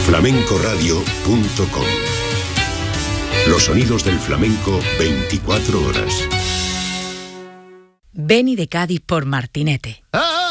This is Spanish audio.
flamencoradio.com. Los sonidos del flamenco 24 horas. Beni de Cádiz por Martinete.